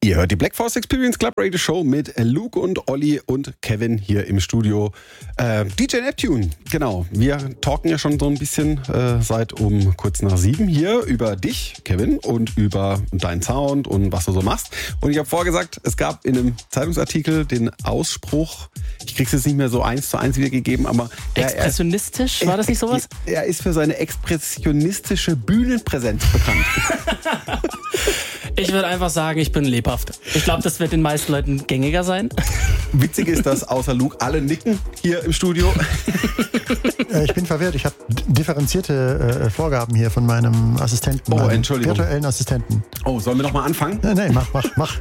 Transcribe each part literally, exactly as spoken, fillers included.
Ihr hört die Black Force Experience Club Radio Show mit Luke und Olli und Kevin hier im Studio. Äh, D J Neptune, genau. Wir talken ja schon so ein bisschen äh, seit um kurz nach sieben hier über dich, Kevin, und über deinen Sound und was du so machst. Und ich habe vorher gesagt, es gab in einem Zeitungsartikel den Ausspruch, ich krieg's jetzt nicht mehr so eins zu eins wiedergegeben, aber... Expressionistisch, er, er, war das nicht sowas? Er ist für seine expressionistische Bühnenpräsenz bekannt. Ich würde einfach sagen, ich bin lebhaft. Ich glaube, das wird den meisten Leuten gängiger sein. Witzig ist, dass außer Luke alle nicken hier im Studio. Äh, ich bin verwirrt. Ich habe differenzierte äh, Vorgaben hier von meinem Assistenten. Oh, Entschuldigung. Virtuellen Assistenten. Oh, sollen wir noch mal anfangen? Nein, nein, mach, mach, mach.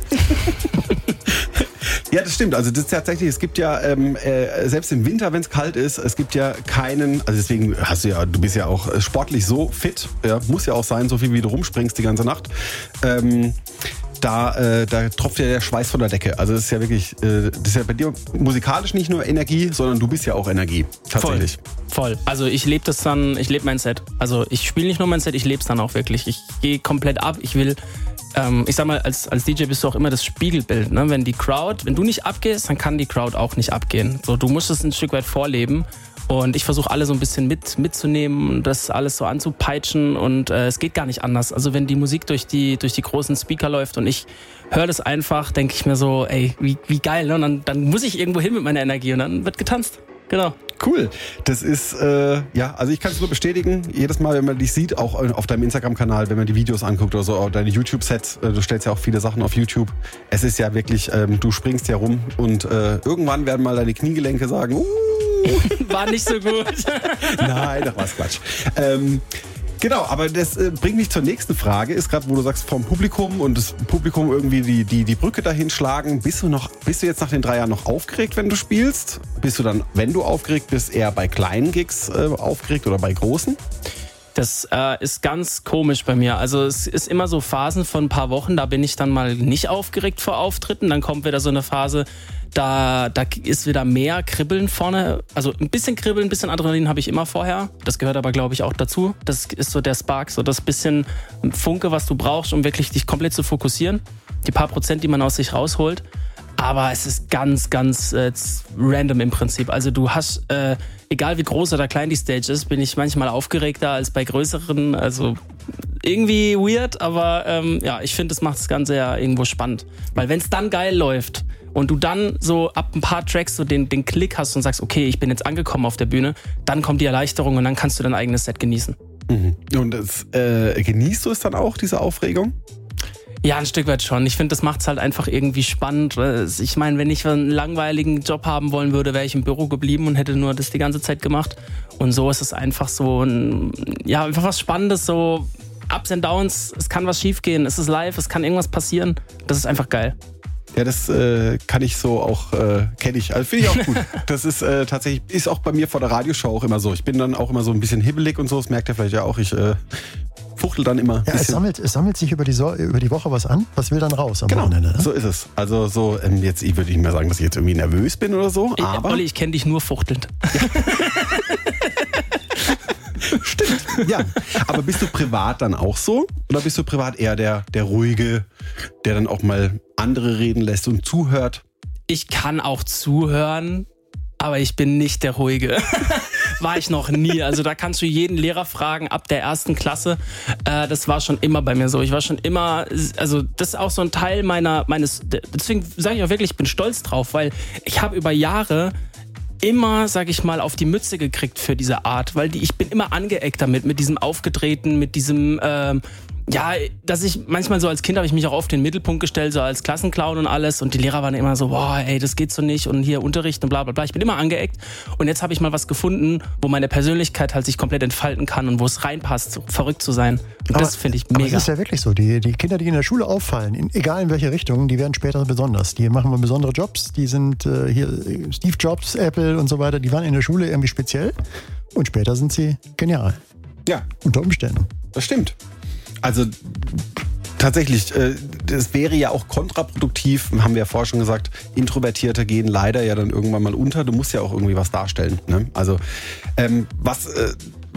Ja, das stimmt. Also das ist tatsächlich, es gibt ja, ähm, äh, selbst im Winter, wenn es kalt ist, es gibt ja keinen, also deswegen hast du ja, du bist ja auch sportlich so fit, ja, muss ja auch sein, so viel wie du rumspringst die ganze Nacht. Ähm, da, äh, da tropft ja der Schweiß von der Decke. Also das ist ja wirklich, äh, das ist ja bei dir musikalisch nicht nur Energie, sondern du bist ja auch Energie, tatsächlich. Voll. Voll. Also ich lebe das dann, ich lebe mein Set. Also ich spiele nicht nur mein Set, ich lebe es dann auch wirklich. Ich gehe komplett ab, ich will... Ich sag mal, als, als D J bist du auch immer das Spiegelbild. Ne? Wenn die Crowd, wenn du nicht abgehst, dann kann die Crowd auch nicht abgehen. So, du musst es ein Stück weit vorleben. Und ich versuche alle so ein bisschen mit, mitzunehmen und das alles so anzupeitschen. Und äh, es geht gar nicht anders. Also wenn die Musik durch die, durch die großen Speaker läuft und ich höre das einfach, denke ich mir so, ey, wie, wie geil. Ne? Und dann, dann muss ich irgendwo hin mit meiner Energie und dann wird getanzt. Genau. Cool. Das ist, äh, ja, also ich kann es nur bestätigen. Jedes Mal, wenn man dich sieht, auch auf deinem Instagram-Kanal, wenn man die Videos anguckt oder so, oder deine YouTube-Sets, äh, du stellst ja auch viele Sachen auf YouTube. Es ist ja wirklich, ähm, du springst ja rum und äh, irgendwann werden mal deine Kniegelenke sagen, uh. War nicht so gut. Nein, das war's Quatsch. Ähm, Genau, aber das äh, bringt mich zur nächsten Frage. Ist gerade, wo du sagst, vom Publikum und das Publikum irgendwie die, die, die Brücke dahin schlagen. Bist du noch, bist du jetzt nach den drei Jahren noch aufgeregt, wenn du spielst? Bist du dann, wenn du aufgeregt bist, eher bei kleinen Gigs äh, aufgeregt oder bei großen? Das äh, ist ganz komisch bei mir. Also es ist immer so Phasen von ein paar Wochen, da bin ich dann mal nicht aufgeregt vor Auftritten. Dann kommt wieder so eine Phase, da, da ist wieder mehr Kribbeln vorne. Also ein bisschen Kribbeln, ein bisschen Adrenalin habe ich immer vorher. Das gehört aber, glaube ich, auch dazu. Das ist so der Spark, so das bisschen Funke, was du brauchst, um wirklich dich komplett zu fokussieren. Die paar Prozent, die man aus sich rausholt. Aber es ist ganz, ganz äh, random im Prinzip. Also du hast, äh, egal wie groß oder klein die Stage ist, bin ich manchmal aufgeregter als bei größeren. Also irgendwie weird, aber ähm, ja, ich finde, das macht das Ganze ja irgendwo spannend. Weil wenn es dann geil läuft und du dann so ab ein paar Tracks so den, den Klick hast und sagst, okay, ich bin jetzt angekommen auf der Bühne, dann kommt die Erleichterung und dann kannst du dein eigenes Set genießen. Mhm. Und das, äh, genießt du es dann auch, diese Aufregung? Ja, ein Stück weit schon. Ich finde, das macht es halt einfach irgendwie spannend. Ich meine, wenn ich einen langweiligen Job haben wollen würde, wäre ich im Büro geblieben und hätte nur das die ganze Zeit gemacht. Und so ist es einfach so ein, ja, einfach was Spannendes, so Ups and Downs. Es kann was schiefgehen, es ist live, es kann irgendwas passieren. Das ist einfach geil. Ja, das äh, kann ich so auch, äh, kenne ich. Also finde ich auch gut. Das ist äh, tatsächlich, ist auch bei mir vor der Radioshow auch immer so. Ich bin dann auch immer so ein bisschen hibbelig und so, das merkt ihr vielleicht ja auch. Ich äh, fuchtel dann immer. Ja, es sammelt, es sammelt sich über die, so- über die Woche was an. Was will dann raus am genau, Wochenende? Ne? So ist es. Also so, ähm, jetzt, ich würde nicht mehr sagen, dass ich jetzt irgendwie nervös bin oder so, Ich, aber... Olli, ich kenne dich nur fuchtelnd. Stimmt, ja. Aber bist du privat dann auch so? Oder bist du privat eher der, der Ruhige, der dann auch mal andere reden lässt und zuhört? Ich kann auch zuhören, aber ich bin nicht der Ruhige. War ich noch nie. Also da kannst du jeden Lehrer fragen, ab der ersten Klasse. Äh, das war schon immer bei mir so. Ich war schon immer, also das ist auch so ein Teil meiner, meines, deswegen sage ich auch wirklich, ich bin stolz drauf, weil ich habe über Jahre immer, sag ich mal, auf die Mütze gekriegt für diese Art, weil die, ich bin immer angeeckt damit, mit diesem Aufgetreten, mit diesem, ähm, ja, dass ich manchmal so als Kind habe ich mich auch oft in den Mittelpunkt gestellt, so als Klassenclown und alles und die Lehrer waren immer so, boah, ey, das geht so nicht und hier Unterricht und bla bla bla. Ich bin immer angeeckt und jetzt habe ich mal was gefunden, wo meine Persönlichkeit halt sich komplett entfalten kann und wo es reinpasst, so verrückt zu sein. Und aber, das finde ich aber mega. es ist ja wirklich so, die, die Kinder, die in der Schule auffallen, in, egal in welche Richtung, die werden später besonders. Die machen mal besondere Jobs, die sind äh, hier Steve Jobs, Apple und so weiter, die waren in der Schule irgendwie speziell und später sind sie genial. Ja. Unter Umständen. Das stimmt. Also tatsächlich, äh, das wäre ja auch kontraproduktiv, haben wir ja vorher schon gesagt, Introvertierte gehen leider ja dann irgendwann mal unter. Du musst ja auch irgendwie was darstellen. Ne? Also ähm, was, äh,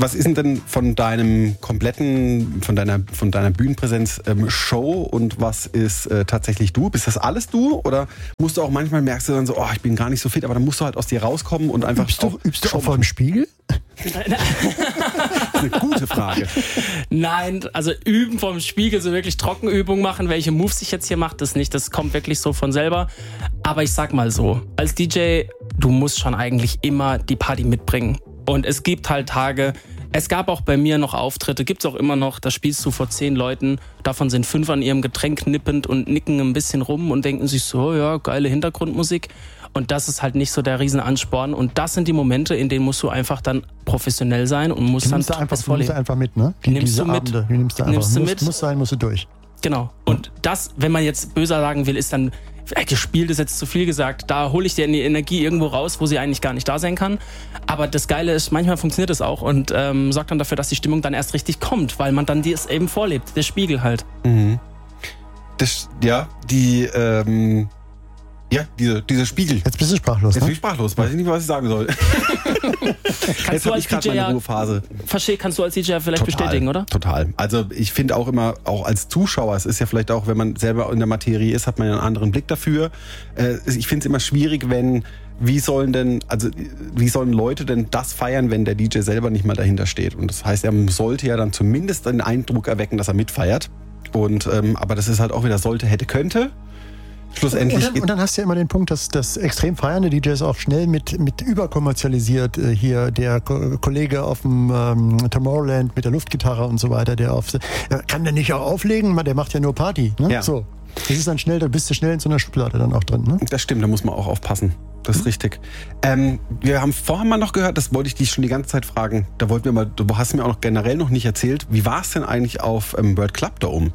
was ist denn, denn von deinem kompletten, von deiner, von deiner Bühnenpräsenz ähm, Show und was ist äh, tatsächlich du? Bist das alles du? Oder musst du auch manchmal, merkst du dann so, oh, ich bin gar nicht so fit, aber dann musst du halt aus dir rauskommen und einfach Übst du, übst du auch vor dem Spiegel? Das ist eine gute Frage. Nein, also üben vom Spiegel, so wirklich Trockenübungen machen, welche Moves ich jetzt hier mache, das nicht, das kommt wirklich so von selber. Aber ich sag mal so, als D J, du musst schon eigentlich immer die Party mitbringen. Und es gibt halt Tage, es gab auch bei mir noch Auftritte, gibt's auch immer noch, da spielst du vor zehn Leuten, davon sind fünf an ihrem Getränk nippend und nicken ein bisschen rum und denken sich so, ja, geile Hintergrundmusik. Und das ist halt nicht so der Riesenansporn. Und das sind die Momente, in denen musst du einfach dann professionell sein und musst die dann nimmst du einfach, du nimmst du einfach mit, ne? Die, nimmst diese du mit. Abende, die nimmst du einfach. Nimmst du muss, mit. muss sein, musst du durch. Genau. Und das, wenn man jetzt böser sagen will, ist dann, äh, gespielt ist jetzt zu viel gesagt, da hole ich dir die Energie irgendwo raus, wo sie eigentlich gar nicht da sein kann. Aber das Geile ist, manchmal funktioniert es auch und ähm, sorgt dann dafür, dass die Stimmung dann erst richtig kommt, weil man dann das eben vorlebt, der Spiegel halt. Mhm. Das, ja, die, ähm, ja, diese, diese Spiegel. Jetzt bist du sprachlos, Jetzt ne? bin ich sprachlos, weiß ich nicht, was ich sagen soll. Jetzt habe ich gerade meine Ruhephase. Versteh, kannst du als D J vielleicht Total, bestätigen, oder? Total. Also ich finde auch immer, auch als Zuschauer, es ist ja vielleicht auch, wenn man selber in der Materie ist, hat man ja einen anderen Blick dafür. Äh, ich finde es immer schwierig, wenn, wie sollen denn, also wie sollen Leute denn das feiern, wenn der D J selber nicht mal dahinter steht? Und das heißt, er sollte ja dann zumindest den Eindruck erwecken, dass er mitfeiert. Und ähm, aber das ist halt auch wieder sollte, hätte, könnte. Schlussendlich. Und dann, und dann hast du ja immer den Punkt, dass, dass extrem feiernde D Js auch schnell mit, mit überkommerzialisiert, äh, hier der Ko- Kollege auf dem ähm, Tomorrowland mit der Luftgitarre und so weiter, der auf, äh, kann der nicht auch auflegen? Der macht ja nur Party. Ne? Ja. So. Das ist dann schnell, da bist du schnell in so einer Schublade dann auch drin. Ne? Das stimmt, da muss man auch aufpassen. Das ist richtig. Ähm, wir haben vorher mal noch gehört, das wollte ich dich schon die ganze Zeit fragen. Da wollten wir mal, du hast mir auch noch generell noch nicht erzählt, wie war es denn eigentlich auf ähm, World Club da oben?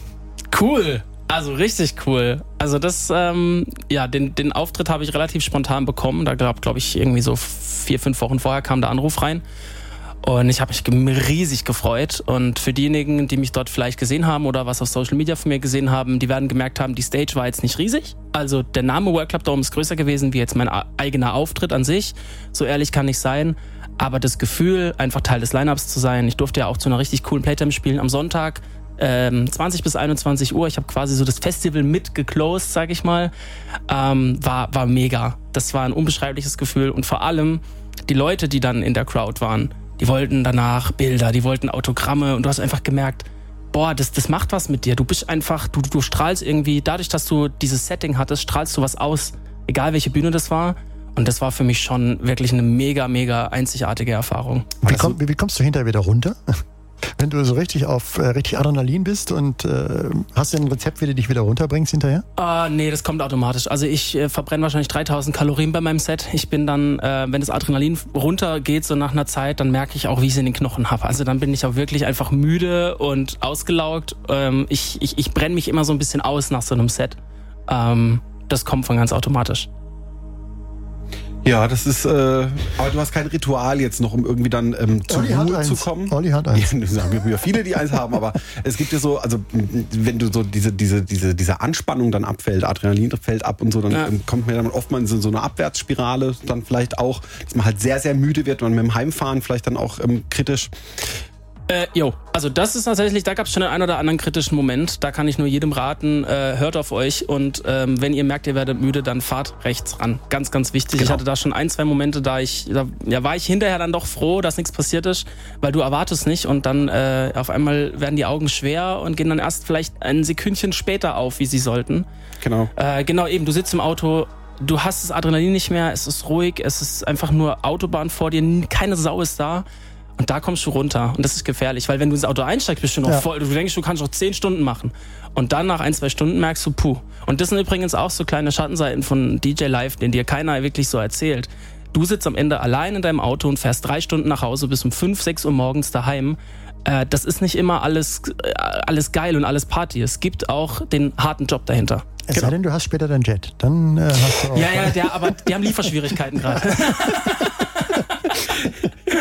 Cool. Also richtig cool. Also das, ähm, ja, den, den Auftritt habe ich relativ spontan bekommen. Da gab, glaube ich, irgendwie so vier, fünf Wochen vorher kam der Anruf rein. Und ich habe mich riesig gefreut. Und für diejenigen, die mich dort vielleicht gesehen haben oder was auf Social Media von mir gesehen haben, die werden gemerkt haben, die Stage war jetzt nicht riesig. Also der Name World Club Dome ist größer gewesen wie jetzt mein eigener Auftritt an sich. So ehrlich kann ich sein. Aber das Gefühl, einfach Teil des Lineups zu sein. Ich durfte ja auch zu einer richtig coolen Playtime spielen am Sonntag. Ähm, zwanzig bis einundzwanzig Uhr, ich habe quasi so das Festival mitgeclosed, sag ich mal, ähm, war, war mega. Das war ein unbeschreibliches Gefühl und vor allem die Leute, die dann in der Crowd waren, die wollten danach Bilder, die wollten Autogramme und du hast einfach gemerkt, boah, das, das macht was mit dir. Du bist einfach, du, du strahlst irgendwie, dadurch, dass du dieses Setting hattest, strahlst du was aus, egal welche Bühne das war. Und das war für mich schon wirklich eine mega, mega einzigartige Erfahrung. Wie, komm, wie, wie kommst du hinterher wieder runter? Wenn du so richtig auf äh, richtig Adrenalin bist und äh, hast du ein Rezept, wie du dich wieder runterbringst hinterher? Ah, nee, das kommt automatisch. Also ich äh, verbrenne wahrscheinlich dreitausend Kalorien bei meinem Set. Ich bin dann, äh, wenn das Adrenalin runtergeht, so nach einer Zeit, dann merke ich auch, wie ich es in den Knochen habe. Also dann bin ich auch wirklich einfach müde und ausgelaugt. Ähm, ich ich, ich brenne mich immer so ein bisschen aus nach so einem Set. Ähm, das kommt von ganz automatisch. Ja, das ist, äh, aber du hast kein Ritual jetzt noch, um irgendwie dann ähm, zur Olli hat Ruhe eins. zu kommen. Olli hat eins. Ja, das haben ja viele, die eins haben, aber es gibt ja so, also wenn du so diese, diese, diese, diese Anspannung dann abfällt, Adrenalin fällt ab und so, dann ja. ähm, kommt man dann oft mal in so, so eine Abwärtsspirale, dann vielleicht auch, dass man halt sehr, sehr müde wird und mit dem Heimfahren vielleicht dann auch ähm, kritisch. Äh, jo, also das ist tatsächlich, da gab es schon den einen oder anderen kritischen Moment. Da kann ich nur jedem raten, äh, hört auf euch und ähm, wenn ihr merkt, ihr werdet müde, dann fahrt rechts ran. Ganz, ganz wichtig. Genau. Ich hatte da schon ein, zwei Momente, da ich, da ja, war ich hinterher dann doch froh, dass nichts passiert ist, weil du erwartest nicht und dann äh, auf einmal werden die Augen schwer und gehen dann erst vielleicht ein Sekündchen später auf, wie sie sollten. Genau. Äh, genau, eben, du sitzt im Auto, du hast das Adrenalin nicht mehr, es ist ruhig, es ist einfach nur Autobahn vor dir, keine Sau ist da. Und da kommst du runter. Und das ist gefährlich, weil wenn du ins Auto einsteigst, bist du noch ja. voll. Du denkst, du kannst noch zehn Stunden machen. Und dann nach ein, zwei Stunden merkst du, puh. Und das sind übrigens auch so kleine Schattenseiten von D J Live, den dir keiner wirklich so erzählt. Du sitzt am Ende allein in deinem Auto und fährst drei Stunden nach Hause, bis um fünf, sechs Uhr morgens daheim. Äh, das ist nicht immer alles, äh, alles geil und alles Party. Es gibt auch den harten Job dahinter. Es sei denn, du hast später dein Jet. Dann äh, hast du auch... Ja, ja, der, aber die haben Lieferschwierigkeiten gerade.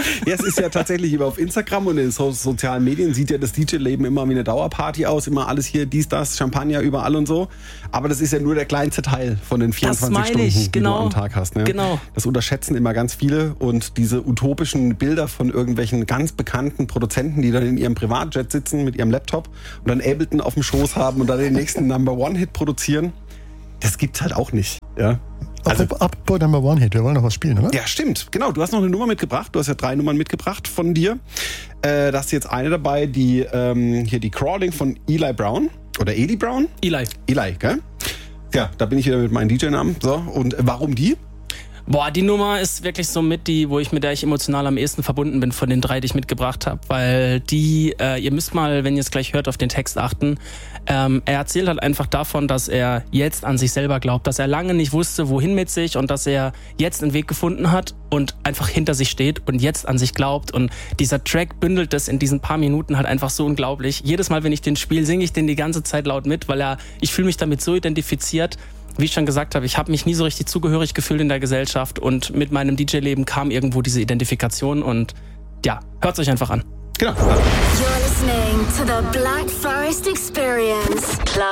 Ja, es ist ja tatsächlich über auf Instagram und in den so sozialen Medien sieht ja das D J-Leben immer wie eine Dauerparty aus, immer alles hier, dies, das, Champagner überall und so. Aber das ist ja nur der kleinste Teil von den vierundzwanzig Stunden, ich, genau, die du am Tag hast. Ne? Genau. Das unterschätzen immer ganz viele und diese utopischen Bilder von irgendwelchen ganz bekannten Produzenten, die dann in ihrem Privatjet sitzen mit ihrem Laptop und dann Ableton auf dem Schoß haben und dann den nächsten Number-One-Hit produzieren, das gibt's halt auch nicht. Ja. Also, apropos Number One Hit, wir wollen noch was spielen, oder? Ja, stimmt. Genau, du hast noch eine Nummer mitgebracht. Du hast ja drei Nummern mitgebracht von dir. Äh, da hast du jetzt eine dabei, die ähm, hier die Crawling von Eli Brown. Oder Eli Brown? Eli. Eli, gell? Ja, da bin ich wieder mit meinem D J-Namen. So, und warum die? Boah, die Nummer ist wirklich so mit die, wo ich mit der ich emotional am ehesten verbunden bin von den drei, die ich mitgebracht habe, weil die, äh, ihr müsst mal, wenn ihr es gleich hört, auf den Text achten. Ähm, er erzählt halt einfach davon, dass er jetzt an sich selber glaubt, dass er lange nicht wusste, wohin mit sich und dass er jetzt einen Weg gefunden hat und einfach hinter sich steht und jetzt an sich glaubt. Und dieser Track bündelt das in diesen paar Minuten halt einfach so unglaublich. Jedes Mal, wenn ich den spiele, singe ich den die ganze Zeit laut mit, weil er, ich fühle mich damit so identifiziert. Wie ich schon gesagt habe, ich habe mich nie so richtig zugehörig gefühlt in der Gesellschaft und mit meinem D J-Leben kam irgendwo diese Identifikation und ja, hört's euch einfach an. Genau. You're listening to the Black Forest Experience. Club